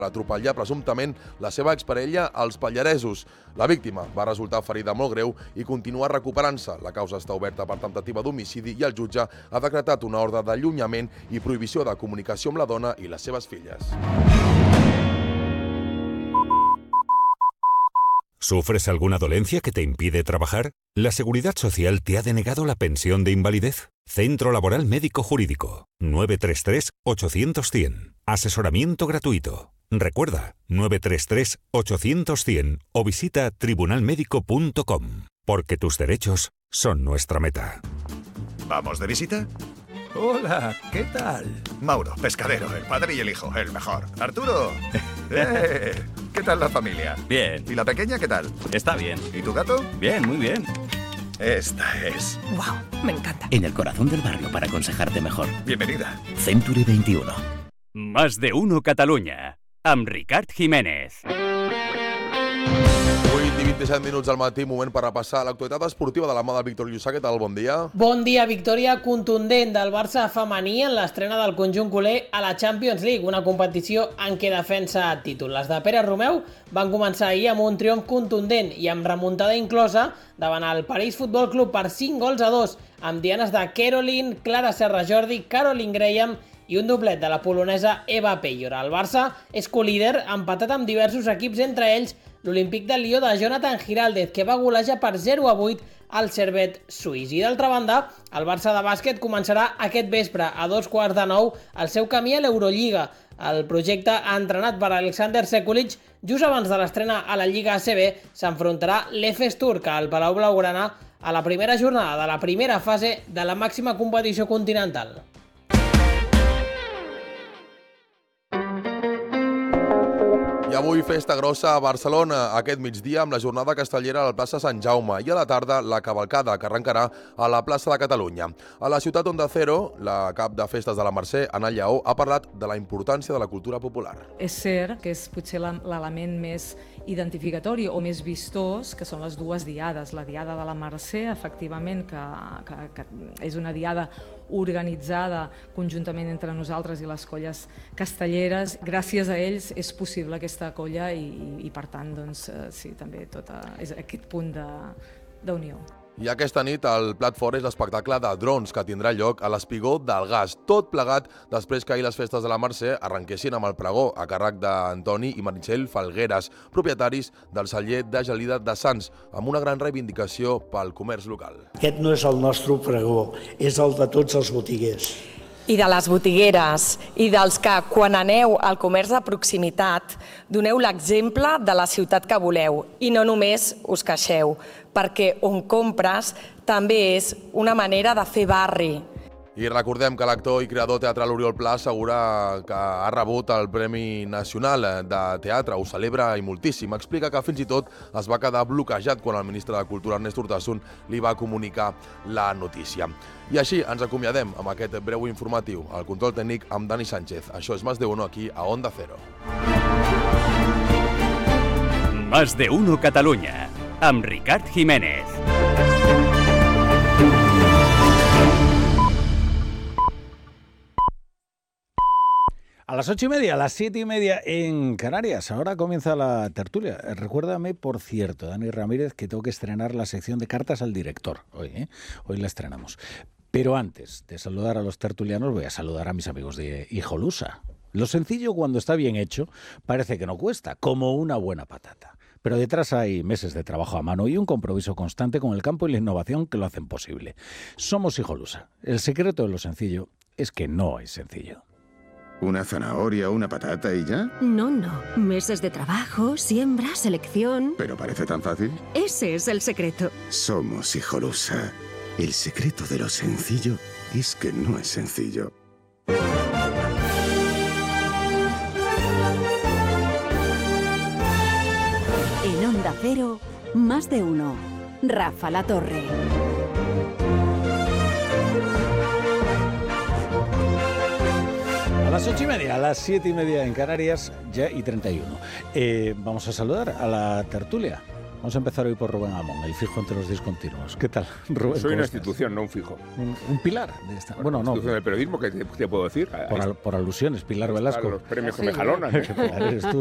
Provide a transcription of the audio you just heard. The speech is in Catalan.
atropellar presumptament la seva exparella als Pallaresos. La víctima va resultar ferida molt greu i continua recuperant-se. La causa està oberta per temptativa d'homicidi i el jutge ha decretat una ordre d'allunyament i prohibició de comunicació amb la dona i les seves filles. ¿Sufres alguna dolencia que te impide trabajar? ¿La Seguridad Social te ha denegado la pensión de invalidez? Centro Laboral Médico Jurídico. 933-800-100. Asesoramiento gratuito. Recuerda, 933-800-100 o visita tribunalmedico.com. Porque tus derechos son nuestra meta. ¿Vamos de visita? Hola, ¿qué tal? Mauro, pescadero, el padre y el hijo, el mejor. Arturo. ¿Qué tal la familia? Bien. ¿Y la pequeña qué tal? Está bien. ¿Y tu gato? Bien, muy bien. Esta es. ¡Wow! Me encanta. En el corazón del barrio para aconsejarte mejor. Bienvenida. Century 21. Más de uno Catalunya, amb Ricard Jiménez. 27 minuts al matí, moment per repassar l'actualitat esportiva de la mà del Víctor Llussà. Què tal? Bon dia. Bon dia. Victòria contundent del Barça femení en l'estrena del conjunt culer a la Champions League, una competició en què defensa títol. Les de Pere Romeu van començar ahir amb un triomf contundent i amb remuntada inclosa davant el París Futbol Club per 5-2, amb dianes de Caroline, Clara Serra Jordi, Caroline Graham i un doblet de la polonesa Eva Peyor. El Barça és colíder, empatat amb diversos equips, entre ells l'Olímpic de Lió de Jonathan Giraldez, que va golejar per 0-8 al Servette suís. I d'altra banda, el Barça de bàsquet començarà aquest vespre a 8:45 el seu camí a l'Eurolliga. El projecte, entrenat per Alexander Sekulic, just abans de l'estrena a la Lliga ACB, s'enfrontarà l'Efes Turc al Palau Blaugrana a la primera jornada de la primera fase de la màxima competició continental. I avui festa grossa a Barcelona, aquest migdia amb la jornada castellera a la plaça Sant Jaume i a la tarda la cavalcada que arrencarà a la plaça de Catalunya. A la ciutat Onda Cero, la cap de festes de la Mercè, Anna Lleó, ha parlat de la importància de la cultura popular. És cert que és potser l'element més identificatori o més vistós, que són les dues diades. La diada de la Mercè, efectivament, que és una diada organitzada conjuntament entre nosaltres i les colles castelleres. Gràcies a ells és possible aquesta colla i per tant, doncs, sí, també és aquest punt d'unió. I aquesta nit el plat fort és l'espectacle de drons que tindrà lloc a l'Espigó del Gas. Tot plegat després que ahir les festes de la Mercè arrenquessin amb el pregó a càrrec d'Antoni i Meritxell Falgueres, propietaris del celler de Gelida de Sants, amb una gran reivindicació pel comerç local. Aquest no és el nostre pregó, és el de tots els botiguers. I de les botigueres i dels que, quan aneu al comerç de proximitat, doneu l'exemple de la ciutat que voleu i no només us queixeu, perquè on compres també és una manera de fer barri. I recordem que l'actor i creador teatral Oriol Pla assegura que ha rebut el Premi Nacional de Teatre, ho celebra i moltíssim. Explica que fins i tot es va quedar bloquejat quan el ministre de Cultura, Ernest Urtasun, li va comunicar la notícia. I així ens acomiadem amb aquest breu informatiu. El control tècnic amb Dani Sánchez. Això és Más de Uno aquí a Onda Cero. Más de Uno Catalunya, amb Ricard Jiménez. A las 8:30, a las 7:30 en Canarias. Ahora comienza la tertulia. Recuérdame, por cierto, Dani Ramírez, que tengo que estrenar la sección de cartas al director. Hoy la estrenamos. Pero antes de saludar a los tertulianos, voy a saludar a mis amigos de Hijolusa. Lo sencillo, cuando está bien hecho, parece que no cuesta, como una buena patata. Pero detrás hay meses de trabajo a mano y un compromiso constante con el campo y la innovación que lo hacen posible. Somos Hijolusa. El secreto de lo sencillo es que no es sencillo. ¿Una zanahoria o una patata y ya? No. Meses de trabajo, siembra, selección... ¿Pero parece tan fácil? Ese es el secreto. Somos Hijolusa. El secreto de lo sencillo es que no es sencillo. En Onda Cero, Más de Uno. Rafa La Torre. A las 8:30, a las 7:30 en Canarias, ya y 31. Vamos a saludar a la tertulia. Vamos a empezar hoy por Rubén Amón, el fijo entre los discontinuos. ¿Qué tal, Rubén? Soy una institución, no un fijo. Un pilar de esta. Bueno, no. Institución del periodismo, ¿qué te puedo decir? Por alusiones, Pilar Velasco. Los premios que me jalonan. Eres tú.